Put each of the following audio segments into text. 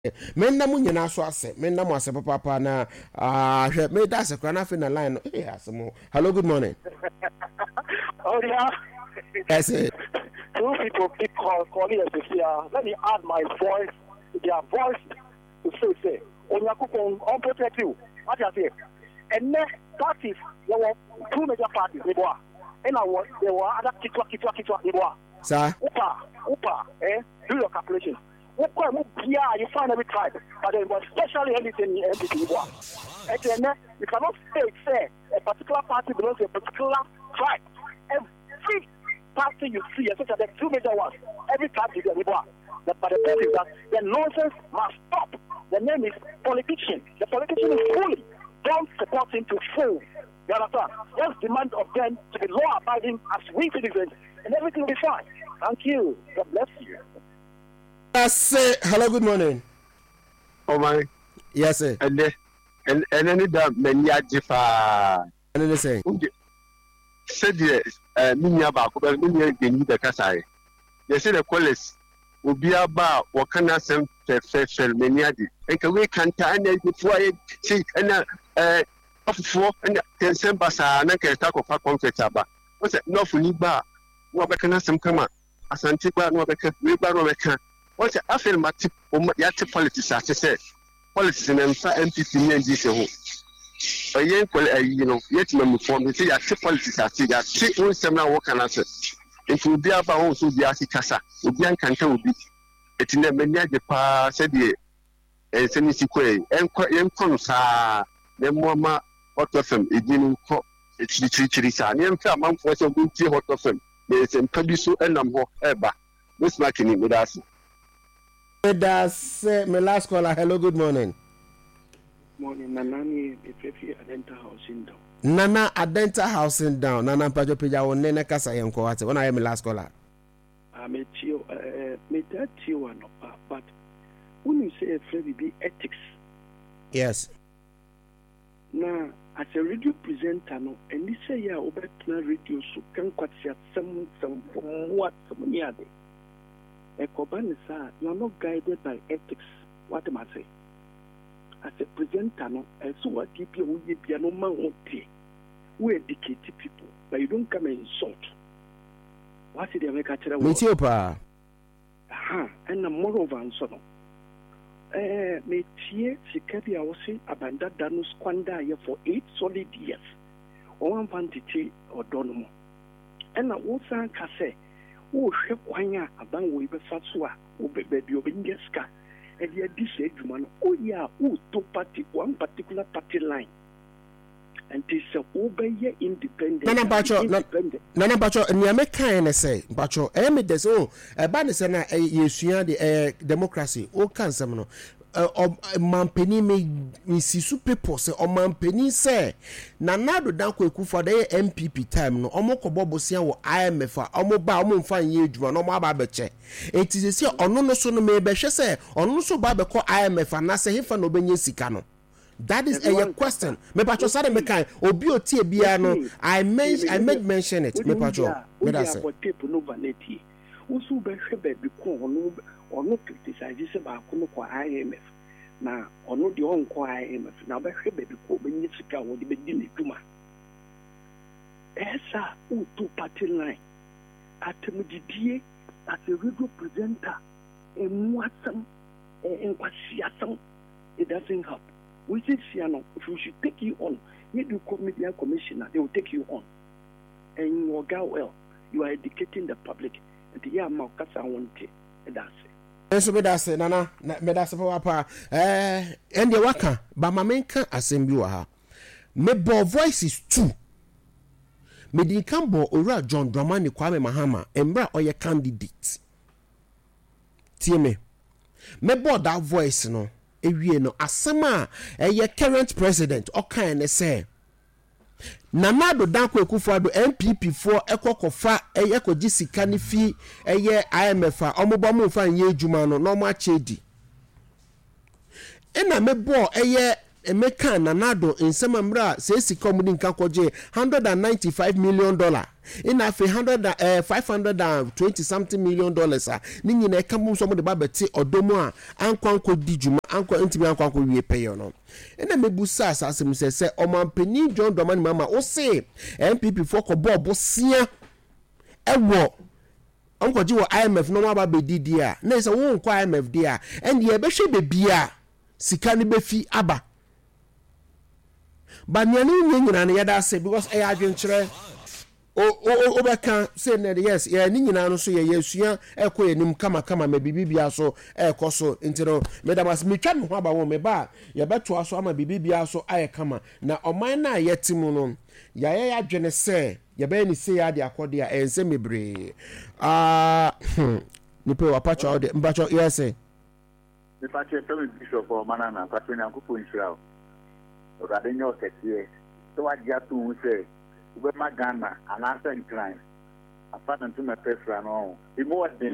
Menda mu nyina so ase. Menda mu ase papa na hwe me da se kra na fe na line no. Eh asemo. Hello, good morning. Oh yeah. Yes. Two people keep calling us here. Let me add my voice to their voice to say, Onyakupon, on protect you. What you say? And next parties, there were two major parties, and there were other kitwa, Sir? Upa, do your calculation. You find every tribe, but there was especially anything in MPP. And then you cannot say a particular party belongs to a particular tribe. Every party you see, especially the two major ones, every tribe is a But the point is that the nonsense must stop. The name is politician. The politician is fully. Don't support him to fool. You understand? Just demand of them to be law-abiding as we citizens, and everything will be fine. Thank you. God bless you. Hello, good morning. Oh my. Yes, sir. And any that many ajifa. And then say. Said yes. Minya ba ko be minya geni da kasai. They say the college will be about what can I send fel many adi. And can we can time before I see and for and can send basa na can talk of a comfortable. What's it? No funny bar. No can some come out. Asante ba no be we ba no be can. What's the affirmative yet politics? As I said, politics in MPP and this whole. A young yet member form, they say, I see politics. I see that 1 seminar work and answer. It will be about also the Asikasa, will be uncanny will be. It's in the many of the past, said the Senisque, and Consa, the Mama, hot of them, it didn't call it's the Chirisan. And some months was a good tea hot of them. There is a Padisu and a more ever. What's making with us? That's my last caller. Hello, good morning. Morning, Nanani, the Pepe Adenta Housing Down. Nana Adenta Housing Down. Nana Pajo Pija on Nene Casa Yanko. When I am my last caller. I'm a Tio, but when you say Freddy be ethics. Yes. Now, as a radio presenter, no, and this say ya over radio so can quite see some from what some near day. You are not guided by ethics. What am I saying? As a presenter, no, and so what people will be no man we educate people, but you don't come and insult. What's it? Make a child. Me too, pa. And moreover, and so on. Me tie sikadi I was saying abandoned Danu squander here for 8 solid years. One vanity or donomo. And I also can say. Oh, Shekwanya, about we be Fatsua, who be Obingeska, and yet this age man, oh, yeah, two party, one particular party line. And this obey independent. Nana Bacho, and Yamaka, and I say, Bacho, Amy, there's all a banisana, a democracy, all cancer. Mampeni me si super pose o mampeni say nanado dan kwaku for the MPP time no omo kobobo sia wo IMF omo ba omo mfa nye adwuma no omo aba beche enti se ono no so no me be hwe say ono so ba be ko IMF na se hefa no benye sika no. That is a question. Me pacho sare me kan obi otie bia no I made mention it me pacho me da say no vanity usu be hwe be ko ono criticize se ba ko no kwa IMF na ono de on kwa IMF na be hwe be ko be nyisika wo de be di ne duma esa two party line atemudidie as a radio presenter enwasam enkwasiasam it doesn't help. We say Siano, if we should take you on, you do media commissioner, they will take you on. And you will go well. You are educating the public. And the Yamakasa won't take. That's it. So that's it, Nana. That's papa. And the waka, but my main can assembly ha. Me bo voices too. Me di kambo ora John Dramani Kwame Mahama, embra oye candidate. Tie me bo that voice no. Ewie no asema eye current president okan say Nanado Danko Akufo-Addo MPP for ekokofa eye koji sika ne fi eye IMF a omobo mo fa nye adwuma no no ma chedi ena mebo eye emeka Nanado nsema mra se sika omudi nka koje $195 million ina fe $520 something million ni nyina e kam so mo de ba beti odomu a ankwanko di djuma anko ntimi ankwanko wie peye no ina mebusa asasem se omampani John Dramani Mahama o se MPP for ko bobo sia ewo onko ji wo IMF no ma ba bedidi a na se wo nko IMF dia and ye be hwe bebia sika ne befi aba ba nyane nyina ne yada se because e adwenkyere o beka say na yes ye ni nyina no so ye yesua ekọ yenim kama me bibibia so ekọ so ntino medamas metwa me ho aba wo me ba ye beto aso ama bibibia so aye kama na oman na yetimu no ya adwene se ye be ni se ya de akode a ense mebre ni pe wa pacho de mbacho yes ni pacho to bishop o manana pacho nyankupo nshira o ga de nyo ketie to wa dia tu se ube magana anasa incline afana ntu me pefra no imo wadin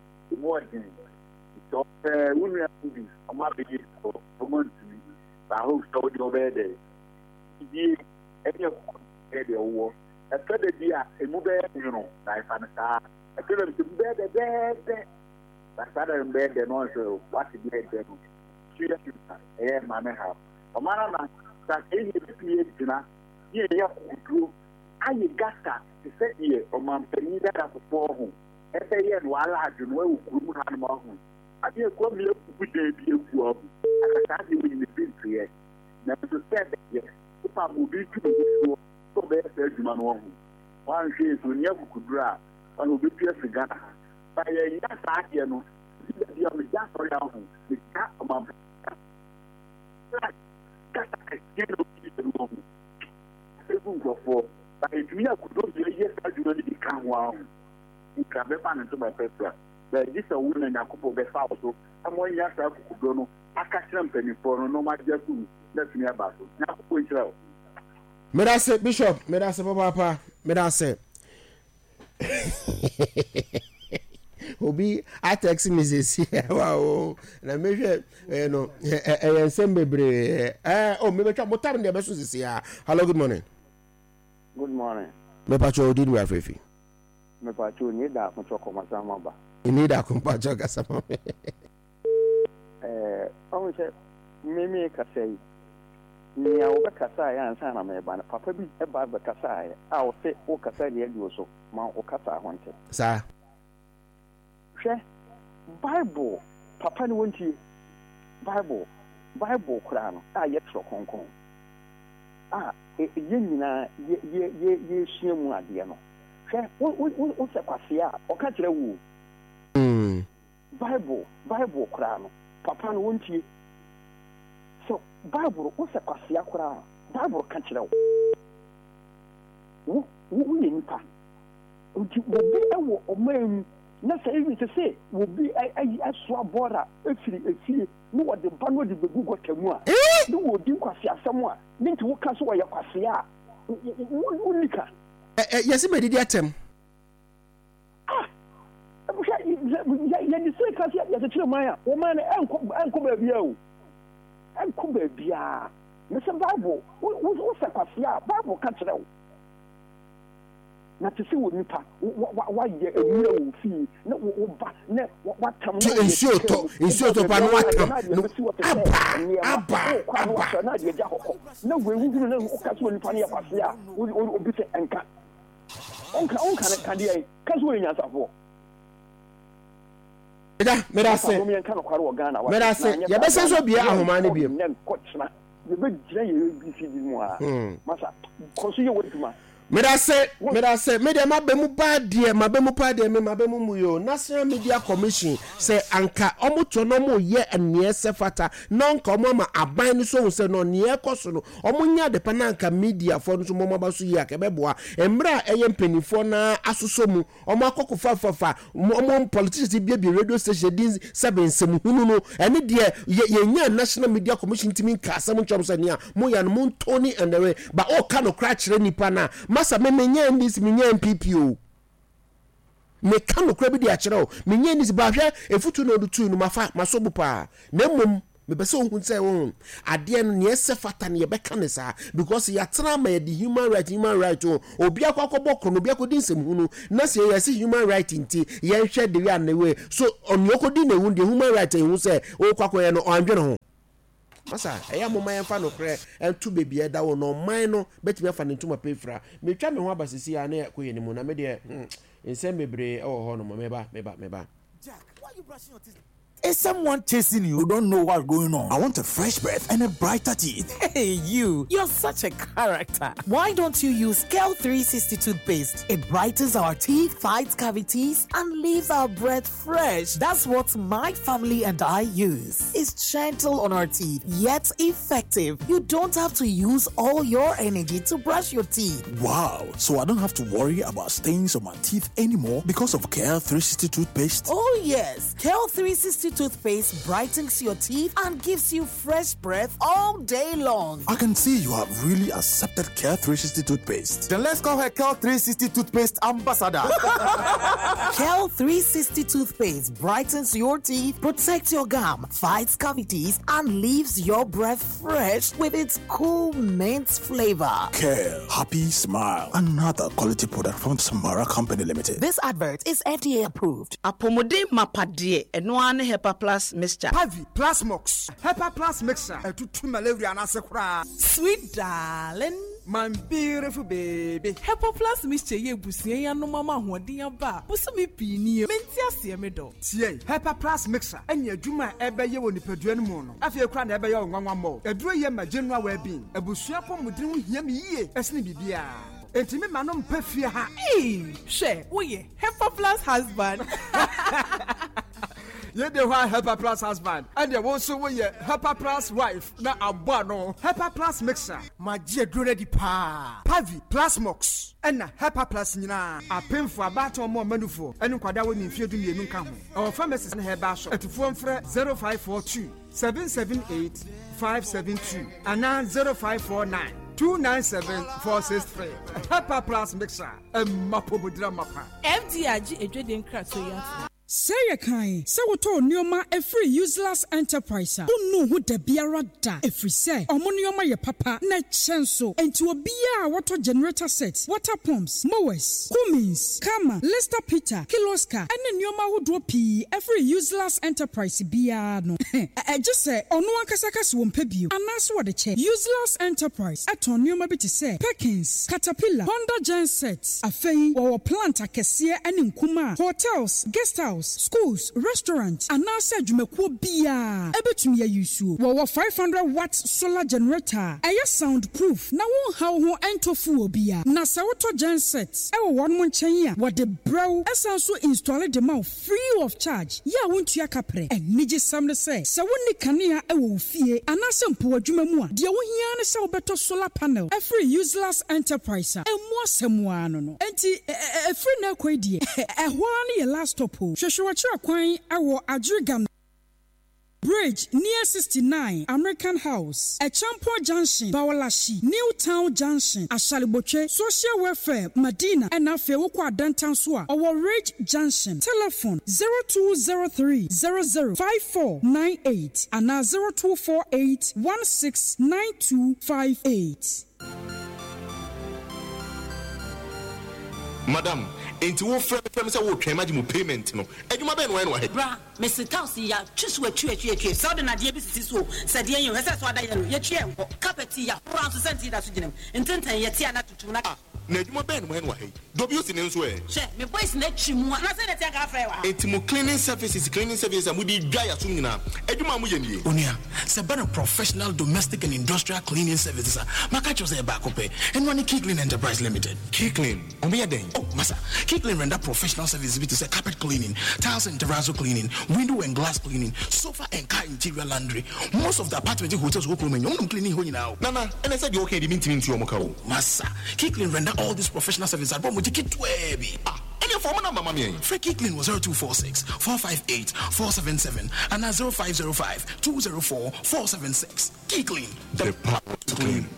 so unu ya kubi ama bigi so momentumi ba ho so di obede di enye ede owo efede dia emu be nyuno na ifana sa efede mtu bede ba sada mbede no so what di ede no tuya tuta mame ha omana na sa ehi bi dina ye kudru aye gata se ye o mampani da for ho ebe ye no ala adwunu e ukuru ha no ho ade ko mi ekuku de bi eku obu akata de wi ni bintu ye na so said ye upa mo bi tu so so be se adwuma no ho wan hwe so ni akukudru a wan obi tu asiga ha ba ye ya sa ade no bi o mi ja so ya ho ni ka o mampani kata ke no bi de no for but if you could do the yes I do not become wow you can be found to my paper but this a woman that couple be found so I'm one year I could do no I catch them penny for no matter just let me about now point out me da say bishop me da say papa me da say obi atext me say wow na me hwe no ensem bebre oh me betwa motam de beso sisi ya hello good morning. Good morning. Me pacho did we afefi. Me pacho ni da ko choko masama ba. Ni da ko pacho kasama. On se me ka sei. Ni a o ka sa ya ansa na me ba na papa bi e ba ka sa ya. A o se o ka sa de adu so ma o ka sa honte. Sa. Hwe Bible papa ni wonti Bible kura no a ye tro konkon. Ye nyina ye hyiamu ade no hwe wo se kwase a o ka kire wo Bible kura no papa no wontie so Bible wo se kwase akura Bible ka kire wo ye nipa obi ewo omam na say even to say wo bi aso abora efiri no wo de ba no de begu gotamu a no wo di kwase asem a ninti wo ka so wo ye kwase a unika yesi medidi atem ya di say kwase ya se kire man a wo man enko ba bia o enko ba bia me se Bible wo se kwase a Bible ka kire wo na tisi wo nipa wa ye ewura wo fi na wo ba na wa tam no insio to pa no watam aba na de ja hokko na wo ewu na o ka so nipa ne ya kwase a o bi se enka onka na kan de ai ka so nya safo meda se meda se ya be se so bia ahoma ne biem nem kotsna ye be gira ye bi fi di mu a masa ko so ye wo duma meda se me de mabemu pa de me mabemu muyo National Media Commission say anka omoto no mo ye enie se fata nonka omo ma aban ni so se no ne ekoso no omo nya de pa nanka media for no so mo ba so yi akebeboa emra eye mpanifo na asoso mu omo akokofa fafa omo politicians bia radio station din 7 sem hunu no ene de ye nya National Media Commission timi nka asem nchom se ne a mo ya no mo Tony and the way ba o ka no kra kire nipa na masa me menye ndisi menye MPPO me ka no kra bi di a kire o menye ndisi ba hwe efutu no do tu no mafa maso bu pa na mum me be so hu say won ade no ne se fata ne be kan sa because ya tra ma the human right obi akwakobo kro no obi akodi nsem hu no na se ya se human right nti ye hwe de wi we so on yokodi na hu the human right hu say o kwakoye no anwe no ho masa eya mo man fa no kre entu bebi eda wo no man no betime fa ne ntuma pefra me twa me ho abasisi ya na koye ni mu na me de ensem bebre e wo ho no meba Jack, why are you brushing your teeth? Is someone chasing you? You don't know what's going on. I want a fresh breath and a brighter teeth. Hey, you're such a character. Why don't you use Kel 360 toothpaste? It brightens our teeth, fights cavities, and leaves our breath fresh. That's what my family and I use. It's gentle on our teeth, yet effective. You don't have to use all your energy to brush your teeth. Wow, so I don't have to worry about stains on my teeth anymore because of Kel 360 toothpaste? Oh, yes. Kel 360 toothpaste brightens your teeth and gives you fresh breath all day long. I can see you have really accepted Kel 360 toothpaste. Then let's call her Kel 360 toothpaste ambassador. Kel 360 toothpaste brightens your teeth, protects your gum, fights cavities, and leaves your breath fresh with its cool mint flavor. Kel, happy smile. Another quality product from Samara Company Limited. This advert is FDA approved. Apomode mapadie eno Hepa Plus mixture. Pavi Plus Mox. Hepa Plus mixture. To malaria and asekura. Sweet darling. My beautiful baby. Hepa Plus mixture ye busie ya no mama hoden ba. Busumi pini. Menti ase me do. Tie. Hepa Plus mixture. Enya adwuma ebeye wo nipadua no mu no. Afie kura na ebeye wo nwanwa mo. Eduro ye ma general well being. Ebusua pomodin ho hia me yie. Esne bibia. Entimi manom pafie ha. She, wo ye Hepa Plus husband. You the one Hepa Plus husband, and you also with your Hepa Plus wife. Now I'm no Hepa Plus mixer. My dear, ready pa. Pavi Plus Mox, and Hepa Plus Nina. I pay for a battle more manufo, and Quada will in fear to me in come. Our pharmacist and her bash at phone for 0542 778 572 and 0549 297-463. Hepa Plus mixer, a mapo drama. FDIG a dreading crack so ya. Say a kind, so what all Neoma a free useless enterprise. Who know who the biara da? If we say, Omonioma your papa, net chanso, and to a beer water generator sets, water pumps, mowers, Cummins, Kama, Lester Peter, Kiloska, and then Neoma who do P every useless enterprise biano. I just say, on one Kasakas won't pay you, and that's what the check. Useless enterprise at Neoma bit to say, Perkins, Caterpillar, Honda Gen sets, a fay, or plant a cassia and in Kuma, hotels, guest house. Schools, restaurants, and now said you make bia. Ebetumi ya yusu. Wawa 500 watts solar generator. Aya soundproof. Na won how ho ento fu bia. Na sawoto gensets. Ewo one month chenya. What the brow esanso install the mouth free of charge. Ya won't ya kapre. And nije samle say. Sa woni kanea ewo fie. Anase mpo adwuma mu a. Dia wo hia ne sa obeto solar panel. A free useless enterprise. E mo semwa no no. Enti e free na kwedie. E ho na ye last stop. Shwashwachira kwan awo Adrigam Bridge near 69 American House, a Champo Junction, Bawalashi, Newtown Junction, Ashaliboche, Social Welfare, Medina, and Afewokwa Dantan Swa, our Ridge Junction. Telephone 0203 005498 and 0248 169258. Madam, into what friend say what imagine payment no. Eduma ben when wa he. Bra, Mr. Tausi ya twisu atwie. So na de bi sisi so. Said yen hwese so ada yen ye twie enko. Carpet ya France senti da so ginem. Ententen ye tia na tutu na. Na eduma ben when wa he. Dobi osi ne nso e. She, me boys na twimu. Na se na tia ka fra wa. Etimo cleaning services amudi dwa ya so nyina. Eduma mu ye nie. Onia, se bana professional domestic and industrial cleaning services. Maka chose e ba ko pe. Enwani Key Clean Enterprise Limited. Key Clean. Omo ya den. Oh, masa. Key Clean render professional services to say carpet cleaning, tiles and terrazzo cleaning, window and glass cleaning, sofa and car interior laundry. Most of the apartment hotels will clean cleaning ho now. Nana, and I said you okay, the mean to omoko. Masa. Key Clean render all these professional services at Bomo Tiki Twebi. And your phone number, mammy. Free Key Clean was 0246 458 477 and 0505 204 476. Key Clean. The power to clean.